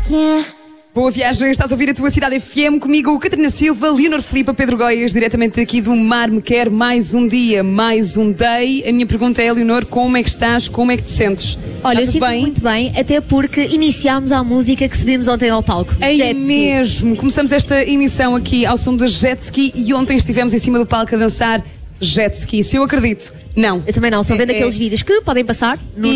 Boa viagem, estás a ouvir a tua Cidade FM comigo, Catarina Silva, Leonor Filipe, Pedro Goias, diretamente aqui do Mar Me Quer. Mais um dia, mais um day. A minha pergunta é, Leonor, como é que estás, como é que te sentes? Olha, eu Está sinto bem? muito bem, até porque iniciámos a música que subimos ontem ao palco. É Jet Ski. mesmo, começamos esta emissão aqui ao som do Jet Ski e ontem estivemos em cima do palco a dançar Jet Ski. Se eu acredito, não. Eu também não, só vendo aqueles vídeos que podem passar no